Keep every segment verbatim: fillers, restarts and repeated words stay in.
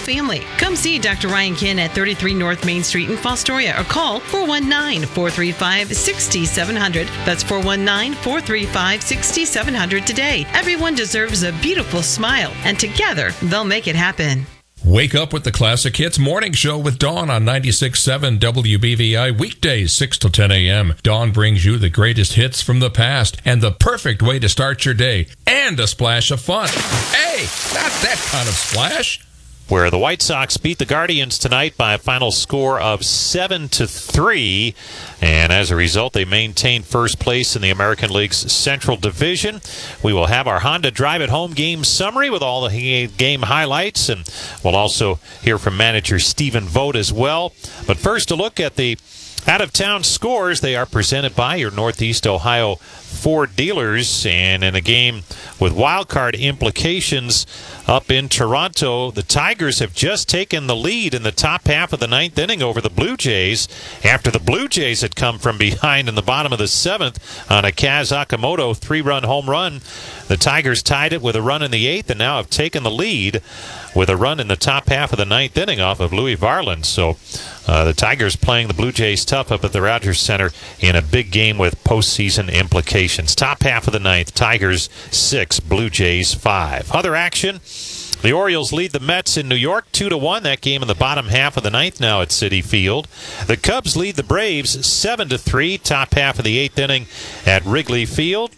family. Come see Doctor Ryan Kinn at thirty-three North Main Street in Fostoria or call four one nine, four three five, six seven zero zero. That's four one nine, four three five, six seven zero zero today. Everyone deserves a beautiful smile, and together they'll make it happen. Wake up with the Classic Hits Morning Show with Dawn on ninety-six point seven W B V I, weekdays six to ten a.m. Dawn brings you the greatest hits from the past and the perfect way to start your day, and a splash of fun. Hey, not that kind of splash. Where the White Sox beat the Guardians tonight by a final score of seven to three, and as a result, they maintain first place in the American League's Central Division. We will have our Honda Drive at Home game summary with all the game highlights, and we'll also hear from manager Stephen Vogt as well. But first, a look at the out-of-town scores. They are presented by your Northeast Ohio Ford dealers, and in a game with wildcard implications up in Toronto, the Tigers have just taken the lead in the top half of the ninth inning over the Blue Jays after the Blue Jays had come from behind in the bottom of the seventh on a Kaz Akamoto three-run home run. The Tigers tied it with a run in the eighth and now have taken the lead with a run in the top half of the ninth inning off of Louis Varland. So uh, the Tigers playing the Blue Jays tough up at the Rogers Center in a big game with postseason implications. Top half of the ninth, Tigers six, Blue Jays five. Other action, the Orioles lead the Mets in New York two to one. That game in the bottom half of the ninth now at Citi Field. The Cubs lead the Braves seven to three, top half of the eighth inning at Wrigley Field.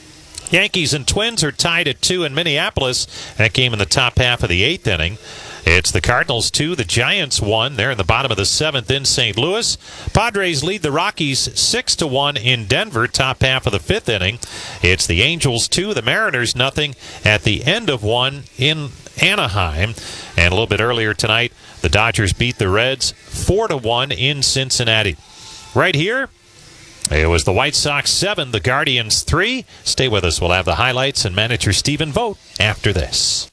Yankees and Twins are tied at two in Minneapolis. That game in the top half of the eighth inning. It's the Cardinals two, the Giants one. They're in the bottom of the seventh in Saint Louis. Padres lead the Rockies six to one in Denver, top half of the fifth inning. It's the Angels two, the Mariners nothing at the end of one in Anaheim. And a little bit earlier tonight, the Dodgers beat the Reds four to one in Cincinnati. Right here, it was the White Sox seven, the Guardians three. Stay with us. We'll have the highlights and manager Stephen Vogt after this.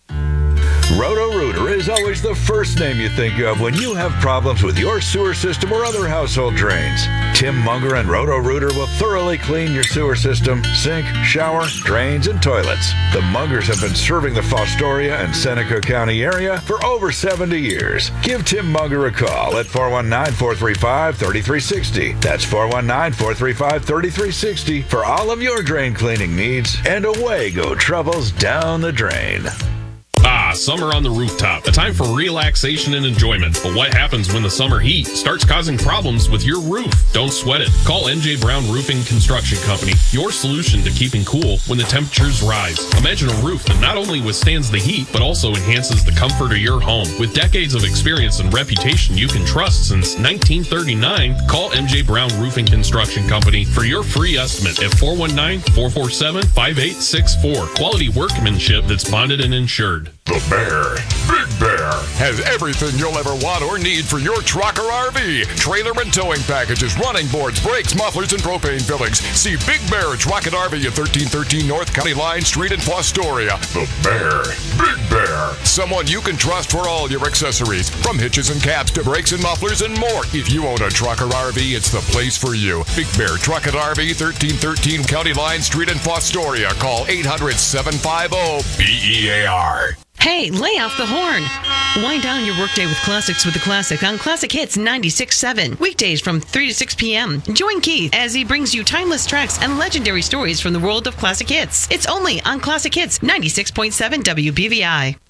Roto-Rooter is always the first name you think of when you have problems with your sewer system or other household drains. Tim Munger and Roto-Rooter will thoroughly clean your sewer system, sink, shower, drains, and toilets. The Mungers have been serving the Fostoria and Seneca County area for over seventy years. Give Tim Munger a call at four one nine, four three five, three three six zero. That's four one nine, four three five, three three six zero for all of your drain cleaning needs, and away go troubles down the drain. Ah, summer on the rooftop. A time for relaxation and enjoyment. But what happens when the summer heat starts causing problems with your roof? Don't sweat it. Call M J Brown Roofing Construction Company, your solution to keeping cool when the temperatures rise. Imagine a roof that not only withstands the heat, but also enhances the comfort of your home. With decades of experience and reputation you can trust since nineteen thirty-nine, call M J Brown Roofing Construction Company for your free estimate at four one nine, four four seven, five eight six four. Quality workmanship that's bonded and insured. The Bear, Big Bear, has everything you'll ever want or need for your truck or R V. Trailer and towing packages, running boards, brakes, mufflers, and propane fillings. See Big Bear Truck and R V at thirteen thirteen North County Line Street in Fostoria. The Bear, Big Bear. Someone you can trust for all your accessories, from hitches and caps to brakes and mufflers and more. If you own a truck or R V, it's the place for you. Big Bear Truck and R V, thirteen thirteen County Line Street in Fostoria. Call eight hundred, seven five zero, B E A R. Hey, lay off the horn. Wind down your workday with classics with the Classic on Classic Hits ninety-six point seven. Weekdays from three to six p.m. Join Keith as he brings you timeless tracks and legendary stories from the world of classic hits. It's only on Classic Hits ninety-six point seven W B V I.